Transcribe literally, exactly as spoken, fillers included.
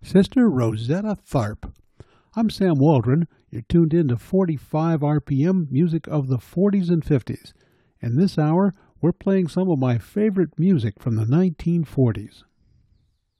Sister Rosetta Tharpe. I'm Sam Waldron. You're tuned in to forty-five R P M music of the forties and fifties. And this hour, we're playing some of my favorite music from the nineteen forties.